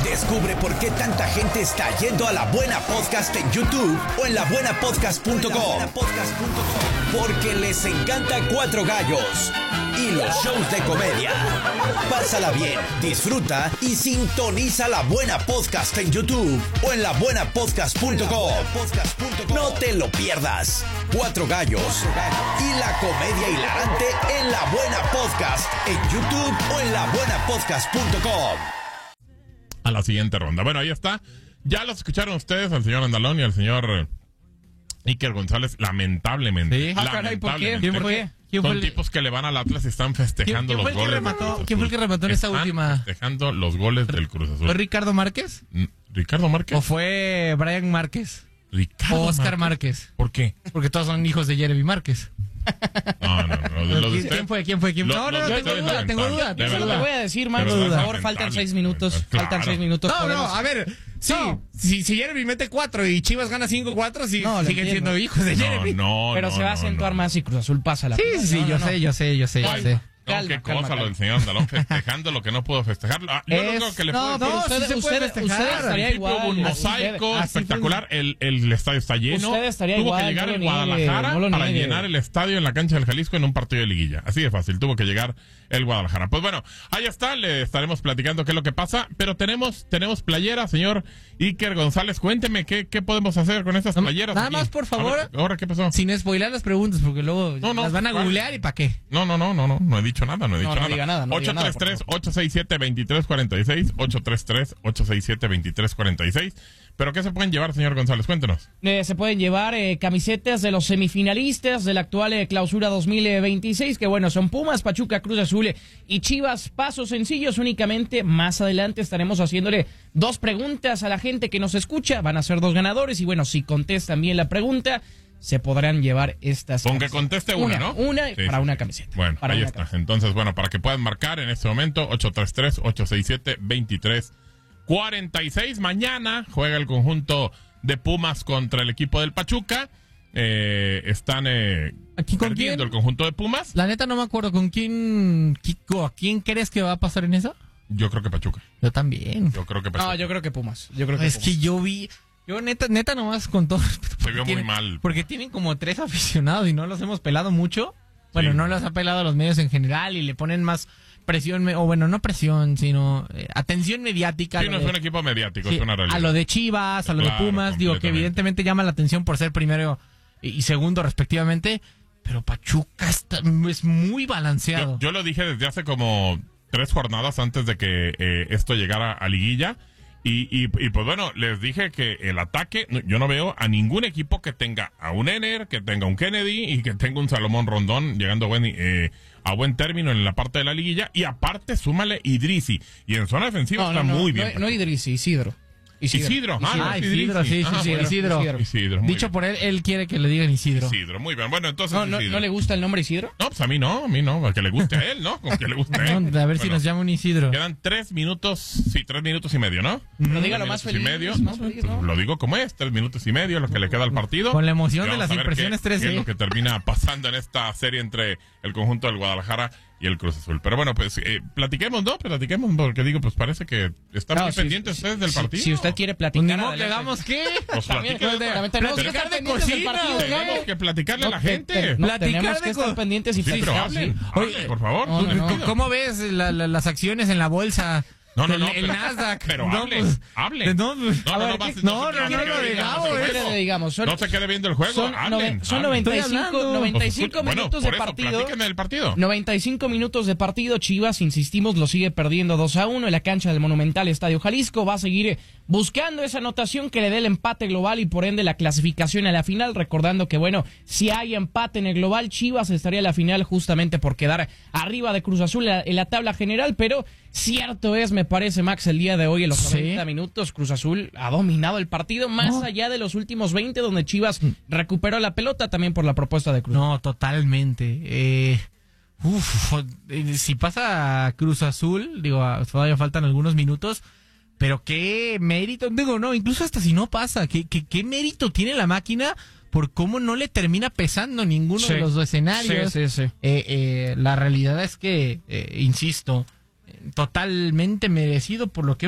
Descubre por qué tanta gente está yendo a La Buena Podcast en YouTube o en labuenapodcast.com. Porque les encanta Cuatro Gallos y los shows de comedia. Pásala bien, disfruta y sintoniza La Buena Podcast en YouTube o en labuenapodcast.com. No te lo pierdas. Cuatro Gallos y la comedia hilarante en La Buena Podcast en YouTube o en labuenapodcast.com. A la siguiente ronda. Bueno, ahí está. Ya los escucharon ustedes, al señor Andalón y al señor Iker González, lamentablemente. Sí. Lamentablemente. ¿Por qué? ¿Quién fue? Son tipos que le van al Atlas y están festejando los goles. ¿Quién fue el que remató en esta última? Festejando los goles del Cruz Azul. ¿Fue Ricardo Márquez? ¿Ricardo Márquez? ¿O fue Brian Márquez? ¿Ricardo ¿O Oscar Márquez? ¿Por qué? Porque todos son hijos de Jeremy Márquez. No. ¿Quién fue? No, tengo duda. Yo solo te voy a decir, Max, por favor, faltan 6 minutos. Claro. Faltan 6 minutos. A ver, sí, si Jeremy mete 4 y Chivas gana 5-4, sí, No, siguen entiendo. siendo hijos de Jeremy. Pero se va a acentuar más y Cruz Azul pasa la Sí, yo sé. Qué cosa lo del señor Andalón festejando lo que no pudo festejar. Lo único que le puedo decir, usted estaría igual. hubo un mosaico espectacular. El estadio está lleno. Usted estaría tuvo igual, que llegar no el lo niegue, Guadalajara no lo para niegue. llenar el estadio en la cancha del Jalisco en un partido de liguilla. Así de fácil, tuvo que llegar el Guadalajara. Pues bueno, ahí está, le estaremos platicando qué es lo que pasa, pero tenemos playera, señor Iker González. Cuénteme qué podemos hacer con estas playeras. Nada aquí? más, por favor. A ver, ¿ahora qué pasó? Sin spoiler las preguntas, porque luego No, las van a googlear y ¿para qué? No he dicho nada, no diga nada, no diga nada, 833-867-2346, 833-867-2346. ¿Pero qué se pueden llevar, señor González? Cuéntenos. Se pueden llevar camisetas de los semifinalistas de la actual clausura 2026, que bueno, son Pumas, Pachuca, Cruz Azul y Chivas. Pasos sencillos únicamente. Más adelante estaremos haciéndole 2 preguntas a la gente que nos escucha. Van a ser 2 ganadores y bueno, si contestan bien la pregunta, se podrán llevar estas Con que camisetas. conteste una, ¿no? Una Sí, para sí, una sí. camiseta. Bueno, para ahí una está. camiseta. Entonces, bueno, para que puedan marcar en este momento, 833-867-2346. Mañana juega el conjunto de Pumas contra el equipo del Pachuca. Están ¿Aquí con perdiendo quién? el conjunto de Pumas. La neta no me acuerdo con quién, Kiko, ¿a quién crees que va a pasar en eso? Yo creo que Pachuca. Yo también. Yo creo que Pachuca. No, yo creo que Pumas. Es que yo neta nomás con todo respeto, Se vio muy mal. porque tienen como 3 aficionados y no los hemos pelado mucho. Bueno, Sí. no los ha pelado a los medios en general y le ponen más presión, o bueno, no presión, sino atención mediática. Sí, no es un equipo mediático, Sí, es una realidad. a lo de Chivas, a lo de Claro, Pumas, digo que completamente. evidentemente llama la atención por ser primero y segundo respectivamente, pero Pachuca es muy balanceado. Yo lo dije desde hace como 3 jornadas antes de que esto llegara a liguilla. Y pues bueno, les dije que el ataque, yo no veo a ningún equipo que tenga a un Ener, que tenga un Kennedy y que tenga un Salomón Rondón llegando a buen término en la parte de la liguilla. Y aparte, súmale Idrisi. Y en zona defensiva está muy bien. No Idrissi, Isidro. Isidro. Isidro, sí, Ajá, sí, bueno, Isidro. Isidro, muy Dicho bien. por él quiere que le digan Isidro. Isidro, muy bien. Bueno, entonces ¿No Isidro. le gusta el nombre Isidro? No, pues a mí no, a que le guste a él, ¿no? Con que le guste a él. No, a ver si Bueno, nos llama un Isidro. Quedan 3 minutos, sí, 3 minutos y medio, ¿no? Pero dígalo 3 más minutos y feliz, medio. más feliz, ¿no? Lo digo como es, 3 minutos y medio, lo que le queda al partido. Con la emoción Y de vamos las a ver impresiones qué 3D. es lo que termina pasando en esta serie entre el conjunto del Guadalajara y el Cruz Azul. Pero bueno, pues platiquemos, ¿no? Platiquemos, porque digo, pues parece que están muy pendientes ustedes del partido. Si usted quiere Pues platicar, ni modo que adelante. hagamos qué. Pues También, platiquen. también tenemos que platicar estar de pendientes del cocina, partido, Tenemos que platicarle a la gente. Platicar tenemos que de estar pendientes y Sí, pero platicar, hablen, sí. hablen, por favor. No, no, no. ¿Cómo ves las acciones en la bolsa? No, El pero- Nasdaq. Pero No, hablen, pues, hablen. No, No, a ver, vas- no, se lo quede viendo digamos, el ¿qué juego. le digamos? No se quede viendo el juego, Son hablen. 95 Bueno, minutos por de eso, partido. platíquenme del partido. 95 minutos de partido. Chivas, insistimos, lo sigue perdiendo 2-1 en la cancha del Monumental Estadio Jalisco. Va a seguir buscando esa anotación que le dé el empate global y por ende la clasificación a la final. Recordando que, bueno, si hay empate en el global, Chivas estaría en la final justamente por quedar arriba de Cruz Azul en la tabla general. Pero cierto es, me parece, Max, el día de hoy en los 90 minutos, Cruz Azul ha dominado el partido más allá de los últimos 20, donde Chivas recuperó la pelota también por la propuesta de Cruz. No, totalmente. Si pasa Cruz Azul, digo, todavía faltan algunos minutos, pero qué mérito, digo, no, incluso hasta si no pasa, qué mérito tiene la máquina por cómo no le termina pesando ninguno de los dos escenarios. Sí. La realidad es que, insisto, totalmente merecido por lo que